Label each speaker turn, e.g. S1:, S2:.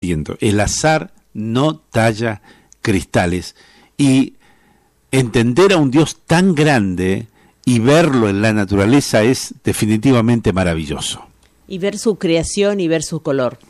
S1: siguiente: el azar no talla cristales, y entender a un Dios tan grande y verlo en la naturaleza es definitivamente maravilloso.
S2: Y ver su creación y ver su color.